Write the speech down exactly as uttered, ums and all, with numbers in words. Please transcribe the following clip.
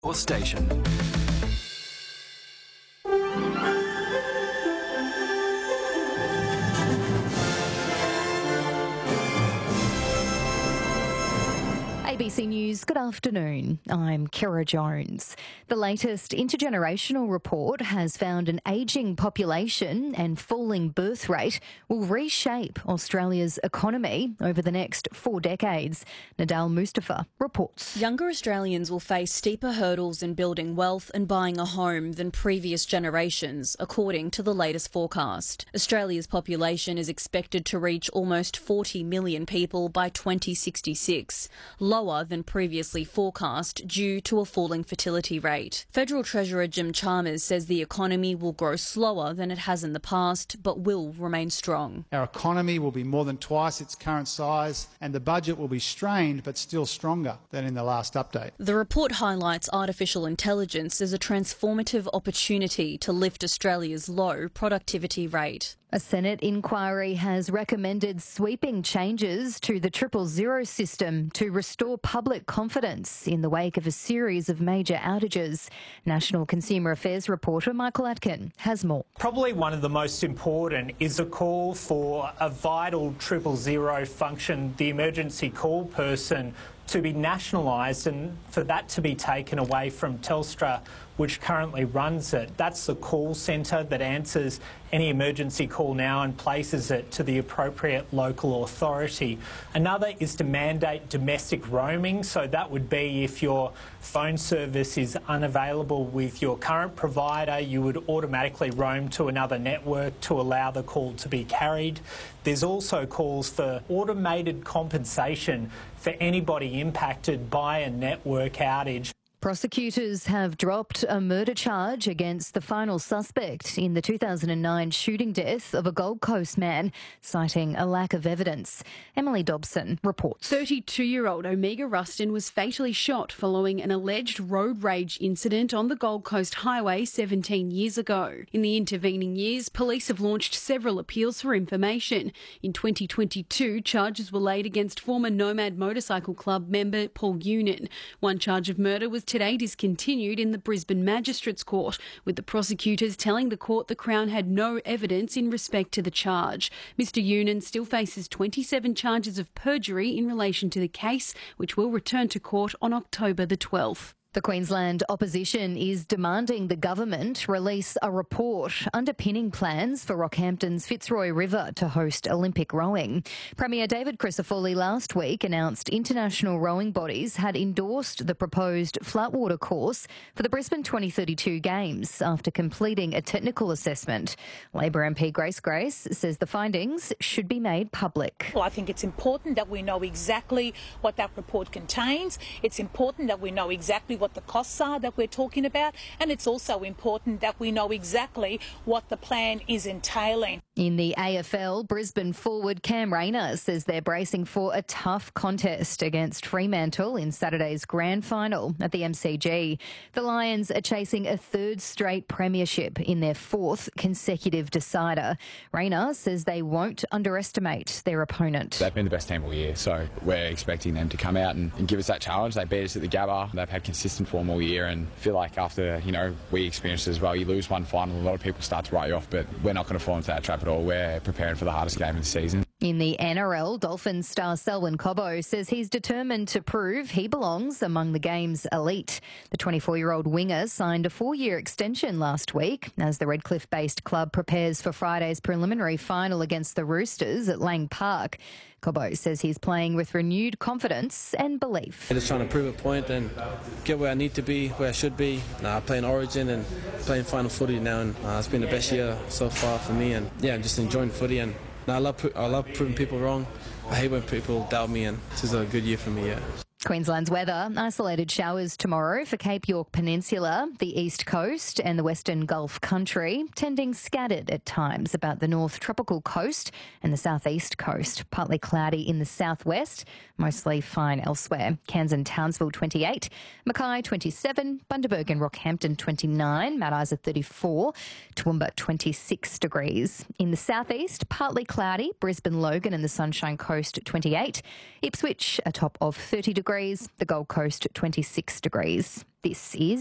or station. A B C News, good afternoon. I'm Kira Jones. The latest intergenerational report has found an ageing population and falling birth rate will reshape Australia's economy over the next four decades. Nadal Mustafa reports. Younger Australians will face steeper hurdles in building wealth and buying a home than previous generations, according to the latest forecast. Australia's population is expected to reach almost forty million people by twenty sixty-six, lower than previously forecast due to a falling fertility rate. Federal Treasurer Jim Chalmers says the economy will grow slower than it has in the past, but will remain strong. Our economy will be more than twice its current size, and the budget will be strained but still stronger than in the last update. The report highlights artificial intelligence as a transformative opportunity to lift Australia's low productivity rate. A Senate inquiry has recommended sweeping changes to the triple zero system to restore public confidence in the wake of a series of major outages. National Consumer Affairs reporter Michael Atkin has more. Probably one of the most important is a call for a vital triple zero function, the emergency call person, to be nationalised and for that to be taken away from Telstra, which currently runs it. That's the call centre that answers any emergency call now and places it to the appropriate local authority. Another is to mandate domestic roaming, so that would be if your phone service is unavailable with your current provider, you would automatically roam to another network to allow the call to be carried. There's also calls for automated compensation for anybody impacted by a network outage. Prosecutors have dropped a murder charge against the final suspect in the two thousand nine shooting death of a Gold Coast man, citing a lack of evidence. Emily Dobson reports. thirty-two-year-old Omega Rustin was fatally shot following an alleged road rage incident on the Gold Coast Highway seventeen years ago. In the intervening years, police have launched several appeals for information. In twenty twenty-two, charges were laid against former Nomad Motorcycle Club member Paul Unan. One charge of murder was today discontinued in the Brisbane Magistrates Court, with the prosecutors telling the court the Crown had no evidence in respect to the charge. Mister Unan still faces twenty-seven charges of perjury in relation to the case, which will return to court on October the twelfth. The Queensland opposition is demanding the government release a report underpinning plans for Rockhampton's Fitzroy River to host Olympic rowing. Premier David Crisafulli last week announced international rowing bodies had endorsed the proposed flatwater course for the Brisbane twenty thirty-two Games after completing a technical assessment. Labor M P Grace Grace says the findings should be made public. Well, I think it's important that we know exactly what that report contains. It's important that we know exactly what the costs are that we're talking about, and it's also important that we know exactly what the plan is entailing. In the A F L, Brisbane forward Cam Rayner says they're bracing for a tough contest against Fremantle in Saturday's grand final at the M C G. The Lions are chasing a third straight premiership in their fourth consecutive decider. Rayner says they won't underestimate their opponent. They've been the best team all year, so we're expecting them to come out and, and give us that challenge. They beat us at the Gabba. They've had consistent form all year, and feel like after, you know, we experienced it as well, you lose one final, a lot of people start to write you off, but we're not going to fall into that trap at all. We're preparing for the hardest game of the season. In the N R L, Dolphins star Selwyn Cobbo says he's determined to prove he belongs among the game's elite. The twenty-four-year-old winger signed a four-year extension last week as the Redcliffe-based club prepares for Friday's preliminary final against the Roosters at Lang Park. Cobbo says he's playing with renewed confidence and belief. I'm just trying to prove a point and get where I need to be, where I should be. Uh, playing Origin and playing final footy now, and uh, it's been the best year so far for me. And yeah, I'm just enjoying footy, and I love I love proving people wrong. I hate when people doubt me, and this is a good year for me. Yeah. Queensland's weather, isolated showers tomorrow for Cape York Peninsula, the east coast and the western Gulf country, tending scattered at times about the north tropical coast and the southeast coast. Partly cloudy in the southwest, mostly fine elsewhere. Cairns and Townsville twenty-eight, Mackay twenty-seven, Bundaberg and Rockhampton twenty-nine, Mount Isa thirty-four, Toowoomba twenty-six degrees. In the southeast, partly cloudy, Brisbane, Logan and the Sunshine Coast twenty-eight, Ipswich a top of thirty degrees. degrees, the Gold Coast twenty-six degrees. This is